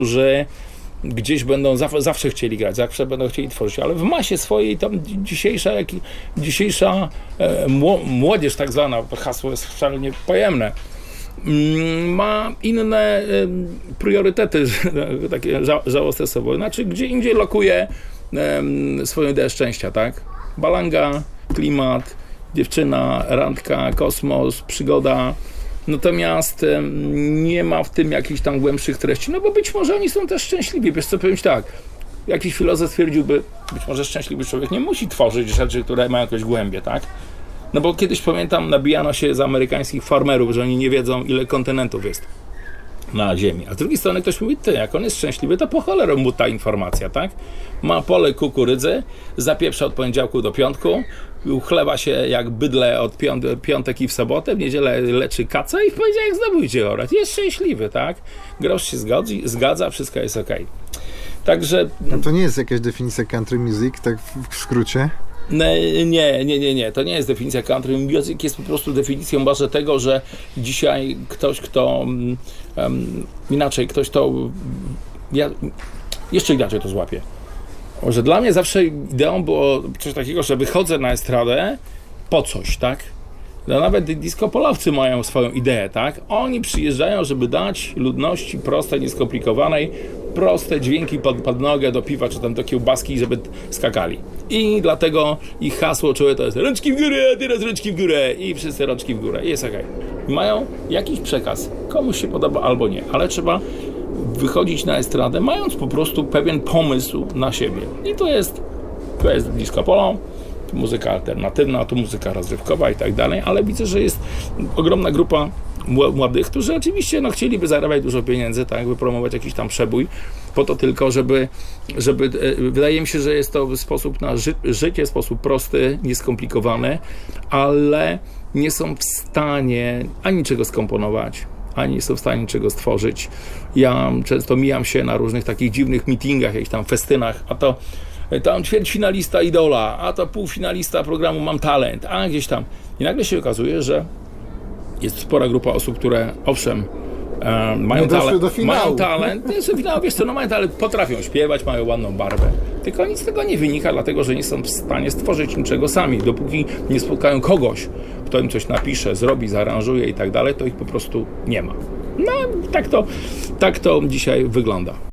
że gdzieś będą zawsze chcieli grać, zawsze będą chcieli tworzyć, ale w masie swojej tam dzisiejsza młodzież tak zwana, to hasło jest wcale nie pojemne, ma inne priorytety, takie żałosne sobie. Znaczy, gdzie indziej lokuje swoją ideę szczęścia, tak? Balanga, klimat, dziewczyna, randka, kosmos, przygoda. Natomiast nie ma w tym jakichś tam głębszych treści, no bo być może oni są też szczęśliwi. Wiesz co, powiem ci tak, jakiś filozof stwierdziłby, być może szczęśliwy człowiek nie musi tworzyć rzeczy, które mają jakąś głębię, tak? No bo kiedyś pamiętam, nabijano się z amerykańskich farmerów, że oni nie wiedzą, ile kontynentów jest na ziemi. A z drugiej strony ktoś mówi, ty, jak on jest szczęśliwy, to po cholerę mu ta informacja, tak? Ma pole kukurydzy, zapieprza od poniedziałku do piątku, chlewa się jak bydle od piątek i w sobotę, w niedzielę leczy kaca i w poniedziałek znowu idzie orać. Jest szczęśliwy, tak? Grosz się zgadza, wszystko jest okej. Także... No to nie jest jakaś definicja country music, tak w skrócie? Nie. To nie jest definicja country music, jest po prostu definicją może tego, że dzisiaj ktoś, kto jeszcze inaczej to złapie. Że dla mnie zawsze ideą było coś takiego, że wychodzę na estradę po coś, tak? No nawet disco-polowcy mają swoją ideę, tak? Oni przyjeżdżają, żeby dać ludności prostej, nieskomplikowanej, proste dźwięki pod nogę do piwa, czy tam do kiełbaski, żeby skakali. I dlatego ich hasło czułe to jest rączki w górę, a teraz rączki w górę i wszyscy rączki w górę. I jest okej. Mają jakiś przekaz. Komuś się podoba albo nie, ale trzeba wychodzić na estradę, mając po prostu pewien pomysł na siebie. I to jest disco polo, to muzyka alternatywna, to muzyka rozrywkowa i tak dalej, ale widzę, że jest ogromna grupa młodych, którzy oczywiście chcieliby zarabiać dużo pieniędzy, tak, wypromować jakiś tam przebój, po to tylko, żeby wydaje mi się, że jest to sposób na życie, sposób prosty, nieskomplikowany, ale nie są w stanie ani niczego skomponować, ani nie są w stanie niczego stworzyć. Ja często mijam się na różnych takich dziwnych meetingach, jakichś tam festynach, a to tam ćwierćfinalista Idola, a to półfinalista programu Mam Talent, a gdzieś tam. I nagle się okazuje, że jest spora grupa osób, które owszem, mają talent, wiesz co, mają talent, potrafią śpiewać, mają ładną barwę. Tylko nic z tego nie wynika, dlatego że nie są w stanie stworzyć niczego sami. Dopóki nie spotkają kogoś, kto im coś napisze, zrobi, zaaranżuje i tak dalej, to ich po prostu nie ma. No, tak to dzisiaj wygląda.